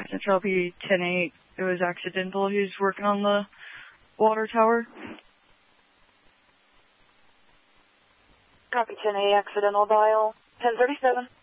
copy 10-8. It was accidental. He was working on the water tower. Copy 10-8, accidental dial 1037.